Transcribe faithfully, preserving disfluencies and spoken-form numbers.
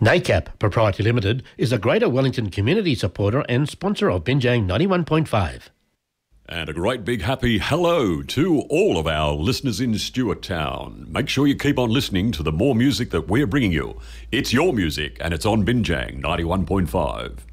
NACAP Proprietary Limited is a Greater Wellington community supporter and sponsor of Binjang ninety-one point five. And a great big happy hello to all of our listeners in Stuart Town. Make sure you keep on listening to the more music that we're bringing you. It's your music and it's on Binjang ninety-one point five.